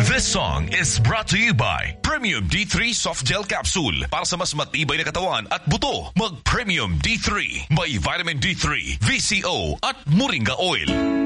This song is brought to you by Premium D3 Soft Gel Capsule. Para sa mas matibay na katawan at buto, mag Premium D3. May Vitamin D3, VCO at Moringa Oil.